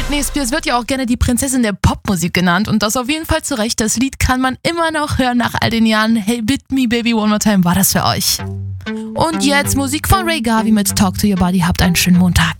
Britney Spears wird ja auch gerne die Prinzessin der Popmusik genannt und das auf jeden Fall zu Recht. Das Lied kann man immer noch hören nach all den Jahren. Hey, Hit Me Baby One More Time war das für euch. Und jetzt Musik von Ray Garvey mit Talk to Your Body. Habt einen schönen Montag.